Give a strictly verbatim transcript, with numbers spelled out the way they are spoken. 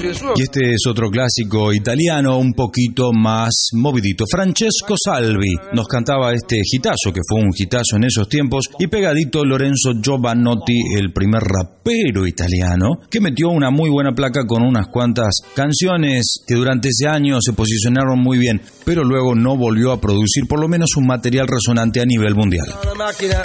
Y este es otro clásico italiano, un poquito más movidito. Francesco Salvi nos cantaba este hitazo, que fue un hitazo en esos tiempos, y pegadito Lorenzo Giovanotti, el primer rapero italiano, que metió una muy buena placa con unas cuantas canciones que durante ese año se posicionaron muy bien, pero luego no volvió a producir por lo menos un material resonante a nivel mundial. Una máquina